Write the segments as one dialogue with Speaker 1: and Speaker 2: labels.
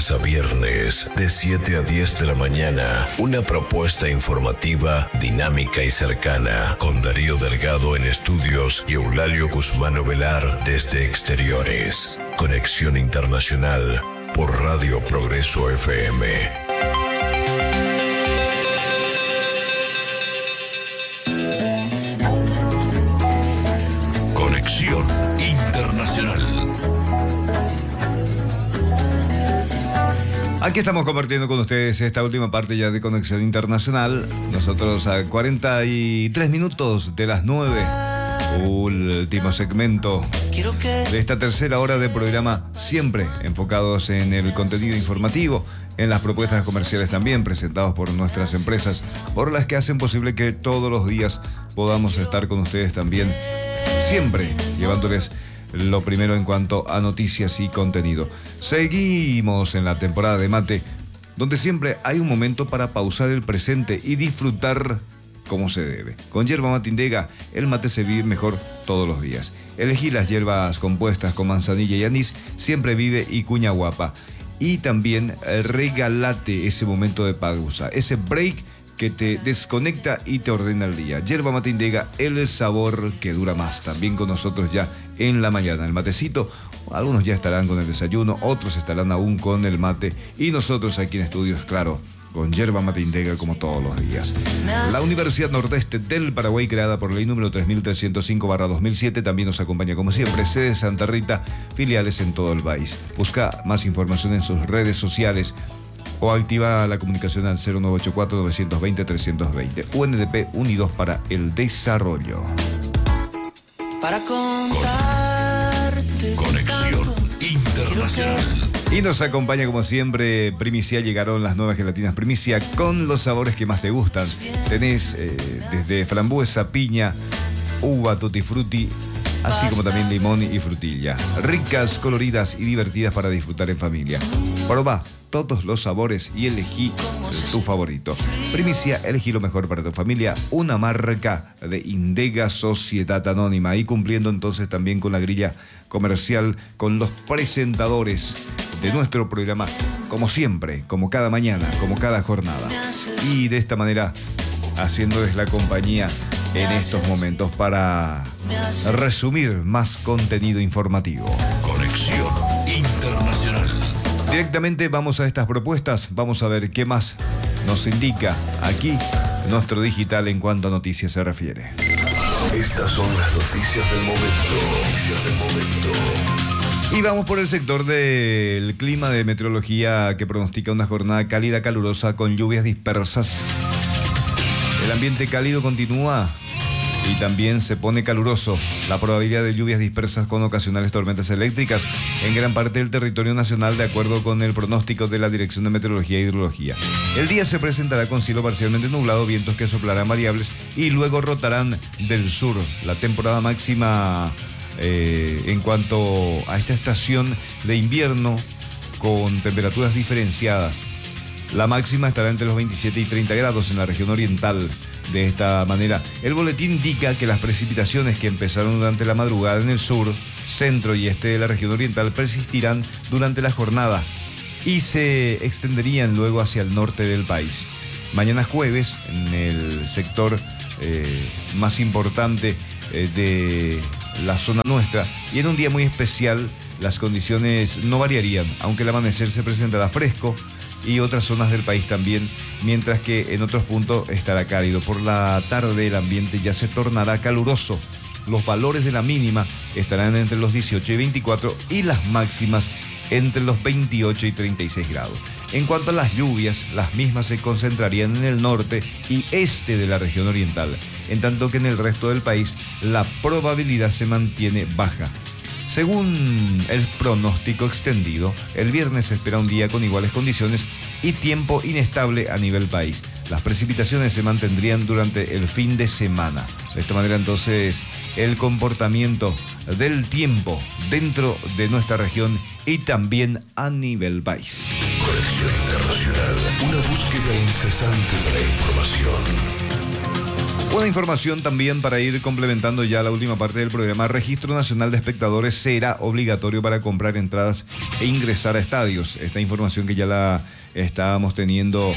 Speaker 1: lunes a viernes, de 7 a 10 de la mañana, una propuesta informativa, dinámica y cercana, con Darío Delgado en estudios y Eulalio Guzmán Ovelar desde exteriores. Conexión Internacional por Radio Progreso FM.
Speaker 2: Conexión Internacional.
Speaker 3: Aquí estamos compartiendo con ustedes esta última parte ya de Conexión Internacional. Nosotros a 43 minutos de las 9. Último segmento de esta tercera hora de programa, siempre enfocados en el contenido informativo, en las propuestas comerciales también presentados por nuestras empresas, por las que hacen posible que todos los días podamos estar con ustedes también, siempre llevándoles lo primero en cuanto a noticias y contenido. Seguimos en la temporada de mate, donde siempre hay un momento para pausar el presente y disfrutar como se debe. Con yerba mate Indega, el mate se vive mejor todos los días. Elegí las hierbas compuestas con manzanilla y anís, siempre vive y cuña guapa. Y también regalate ese momento de pausa, ese break que te desconecta y te ordena el día. Yerba mate Indega, el sabor que dura más. También con nosotros ya en la mañana. El matecito, algunos ya estarán con el desayuno, otros estarán aún con el mate. Y nosotros aquí en estudios, claro, con yerba mate Indega como todos los días. La Universidad Nordeste del Paraguay, creada por ley número 3305/2007, también nos acompaña como siempre. Sede Santa Rita, filiales en todo el país. Busca más información en sus redes sociales o activa la comunicación al 0984-920-320. UNDP, unidos para el desarrollo.
Speaker 4: Para contarte
Speaker 2: Conexión Internacional.
Speaker 3: Y nos acompaña como siempre Primicia. Llegaron las nuevas gelatinas Primicia con los sabores que más te gustan. Tenés desde frambuesa, piña, uva, tutti frutti, así como también limón y frutilla. Ricas, coloridas y divertidas para disfrutar en familia. Probá todos los sabores y elegí tu favorito. Primicia, elegí lo mejor para tu familia. Una marca de Indega Sociedad Anónima. Y cumpliendo entonces también con la grilla comercial, con los presentadores de nuestro programa, como siempre, como cada mañana, como cada jornada. Y de esta manera, haciéndoles la compañía en estos momentos para resumir más contenido informativo.
Speaker 2: Conexión Internacional.
Speaker 3: Directamente vamos a estas propuestas, vamos a ver qué más nos indica aquí nuestro digital en cuanto a noticias se refiere.
Speaker 1: Estas son las noticias del momento.
Speaker 3: Y vamos por el sector del clima de meteorología, que pronostica una jornada cálida, calurosa con lluvias dispersas. El ambiente cálido continúa y también se pone caluroso. La probabilidad de lluvias dispersas con ocasionales tormentas eléctricas en gran parte del territorio nacional, de acuerdo con el pronóstico de la Dirección de Meteorología e Hidrología. El día se presentará con cielo parcialmente nublado, vientos que soplarán variables y luego rotarán del sur. La temporada máxima en cuanto a esta estación de invierno, con temperaturas diferenciadas. La máxima estará entre los 27 y 30 grados en la región oriental. De esta manera, el boletín indica que las precipitaciones que empezaron durante la madrugada en el sur, centro y este de la región oriental persistirán durante la jornada y se extenderían luego hacia el norte del país. Mañana jueves, en el sector más importante de la zona nuestra, y en un día muy especial, las condiciones no variarían, aunque el amanecer se presentará fresco y otras zonas del país también, mientras que en otros puntos estará cálido. Por la tarde el ambiente ya se tornará caluroso. Los valores de la mínima estarán entre los 18 y 24 y las máximas entre los 28 y 36 grados. En cuanto a las lluvias, las mismas se concentrarían en el norte y este de la región oriental, en tanto que en el resto del país la probabilidad se mantiene baja. Según el pronóstico extendido, el viernes se espera un día con iguales condiciones y tiempo inestable a nivel país. Las precipitaciones se mantendrían durante el fin de semana. De esta manera, entonces, el comportamiento del tiempo dentro de nuestra región y también a nivel país.
Speaker 1: Conexión Internacional, una búsqueda incesante de la información.
Speaker 3: Una información también para ir complementando ya la última parte del programa. Registro Nacional de Espectadores será obligatorio para comprar entradas e ingresar a estadios. Esta información que ya la estábamos teniendo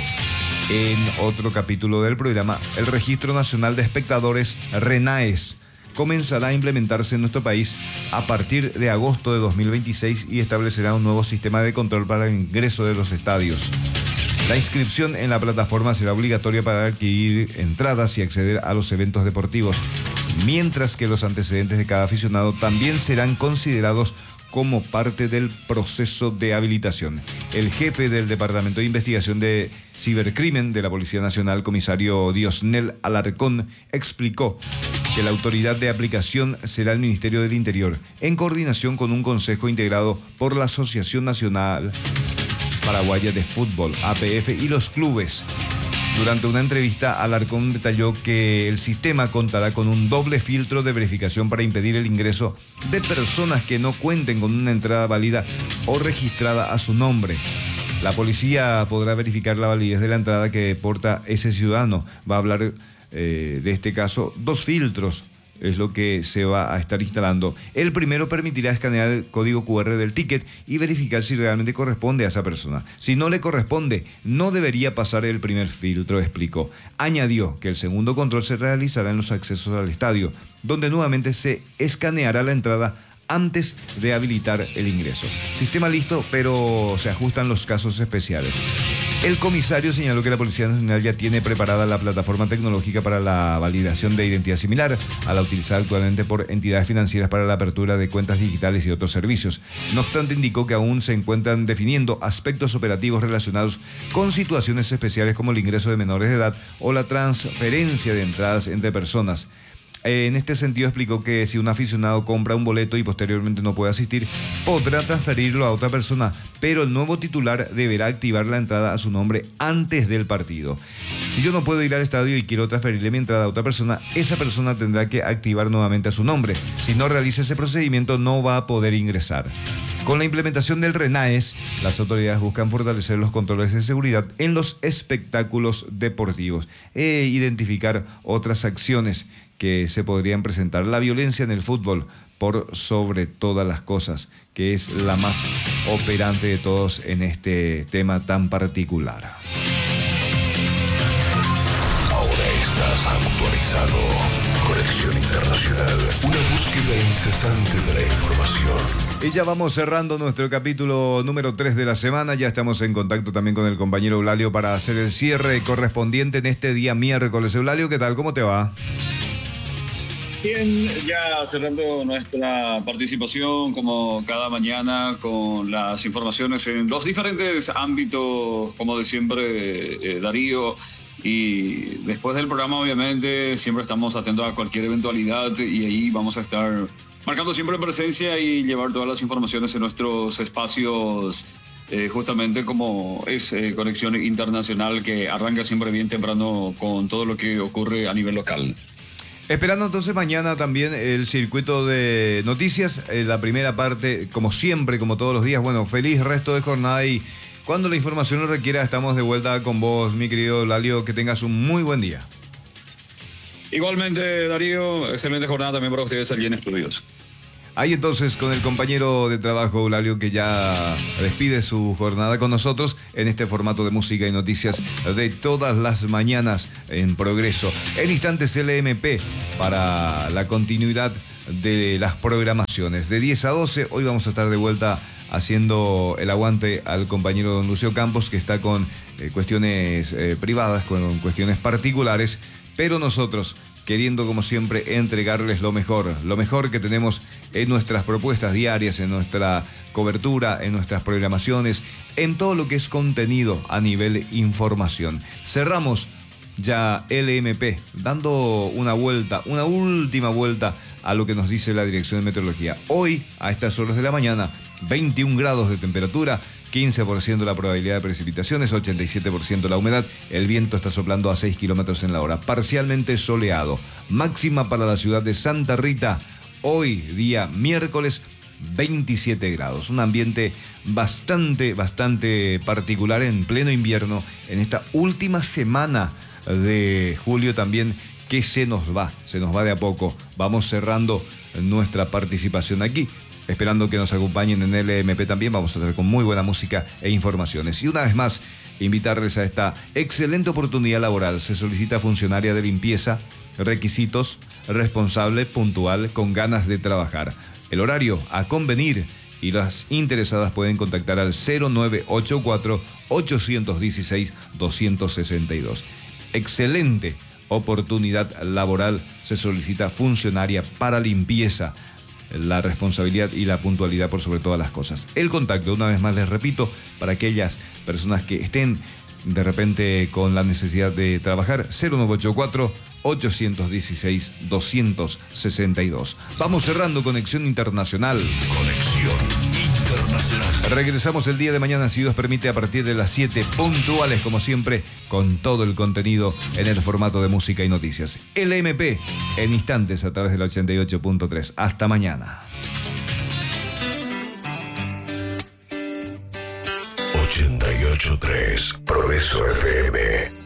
Speaker 3: en otro capítulo del programa. El Registro Nacional de Espectadores, RENAES, comenzará a implementarse en nuestro país a partir de agosto de 2026 y establecerá un nuevo sistema de control para el ingreso de los estadios. La inscripción en la plataforma será obligatoria para adquirir entradas y acceder a los eventos deportivos, mientras que los antecedentes de cada aficionado también serán considerados como parte del proceso de habilitación. El jefe del Departamento de Investigación de Cibercrimen de la Policía Nacional, comisario Diosnel Alarcón, explicó que la autoridad de aplicación será el Ministerio del Interior, en coordinación con un consejo integrado por la Asociación Nacional Paraguaya de Fútbol, APF, y los clubes. Durante una entrevista, Alarcón detalló que el sistema contará con un doble filtro de verificación para impedir el ingreso de personas que no cuenten con una entrada válida o registrada a su nombre. La policía podrá verificar la validez de la entrada que porta ese ciudadano. Va a hablar de este caso, dos filtros es lo que se va a estar instalando. El primero permitirá escanear el código QR del ticket y verificar si realmente corresponde a esa persona. Si no le corresponde, no debería pasar el primer filtro, explicó. Añadió que el segundo control se realizará en los accesos al estadio, donde nuevamente se escaneará la entrada antes de habilitar el ingreso. Sistema listo, pero se ajustan los casos especiales. El comisario señaló que la Policía Nacional ya tiene preparada la plataforma tecnológica para la validación de identidad similar a la utilizada actualmente por entidades financieras para la apertura de cuentas digitales y otros servicios. No obstante, indicó que aún se encuentran definiendo aspectos operativos relacionados con situaciones especiales como el ingreso de menores de edad o la transferencia de entradas entre personas. En este sentido explicó que si un aficionado compra un boleto y posteriormente no puede asistir, podrá transferirlo a otra persona, pero el nuevo titular deberá activar la entrada a su nombre antes del partido. Si yo no puedo ir al estadio y quiero transferirle mi entrada a otra persona, esa persona tendrá que activar nuevamente a su nombre. Si no realiza ese procedimiento, no va a poder ingresar. Con la implementación del RENAES, las autoridades buscan fortalecer los controles de seguridad en los espectáculos deportivos e identificar otras acciones que se podrían presentar. La violencia en el fútbol, por sobre todas las cosas, que es la más operante de todos en este tema tan particular.
Speaker 1: Ahora estás actualizado. Conexión Internacional. Una búsqueda incesante de la información.
Speaker 3: Y ya vamos cerrando nuestro capítulo número 3 de la semana. Ya estamos en contacto también con el compañero Eulalio para hacer el cierre correspondiente en este día miércoles. Eulalio, ¿qué tal? ¿Cómo te va?
Speaker 5: Bien, ya cerrando nuestra participación como cada mañana con las informaciones en los diferentes ámbitos, como de siempre, Darío. Y después del programa, obviamente, siempre estamos atentos a cualquier eventualidad y ahí vamos a estar marcando siempre presencia y llevar todas las informaciones en nuestros espacios, justamente como es Conexión Internacional, que arranca siempre bien temprano con todo lo que ocurre a nivel local.
Speaker 3: Esperando entonces mañana también el circuito de noticias, la primera parte, como siempre, como todos los días. Bueno, feliz resto de jornada y cuando la información lo requiera estamos de vuelta con vos, mi querido Lalio, que tengas un muy buen día.
Speaker 5: Igualmente, Darío, excelente jornada también para ustedes allí en Estudios.
Speaker 3: Ahí entonces con el compañero de trabajo, Eulalio, que ya despide su jornada con nosotros en este formato de música y noticias de todas las mañanas en Progreso. En instantes LMP para la continuidad de las programaciones. De 10 a 12, hoy vamos a estar de vuelta haciendo el aguante al compañero don Lucio Campos, que está con cuestiones privadas, con cuestiones particulares, pero nosotros queriendo como siempre entregarles lo mejor que tenemos en nuestras propuestas diarias, en nuestra cobertura, en nuestras programaciones, en todo lo que es contenido a nivel información. Cerramos ya LMP, dando una última vuelta a lo que nos dice la Dirección de Meteorología. Hoy, a estas horas de la mañana, 21 grados de temperatura, 15% la probabilidad de precipitaciones, 87% la humedad, el viento está soplando a 6 kilómetros en la hora, parcialmente soleado. Máxima para la ciudad de Santa Rita, hoy día miércoles, 27 grados. Un ambiente bastante particular en pleno invierno, en esta última semana de julio también, que se nos va de a poco. Vamos cerrando nuestra participación aquí, esperando que nos acompañen en LMP también. Vamos a estar con muy buena música e informaciones. Y una vez más, invitarles a esta excelente oportunidad laboral. Se solicita funcionaria de limpieza, requisitos, responsable, puntual, con ganas de trabajar. El horario a convenir, y las interesadas pueden contactar al 0984-816-262. Excelente oportunidad laboral. Se solicita funcionaria para limpieza. La responsabilidad y la puntualidad por sobre todas las cosas. El contacto, una vez más les repito, para aquellas personas que estén de repente con la necesidad de trabajar, 0984-816-262. Vamos cerrando Conexión Internacional.
Speaker 2: Conexión Internacional.
Speaker 3: Regresamos el día de mañana, si Dios permite, a partir de las 7 puntuales, como siempre, con todo el contenido en el formato de música y noticias. LMP en instantes a través del 88.3. Hasta mañana.
Speaker 1: 88.3 Progreso FM.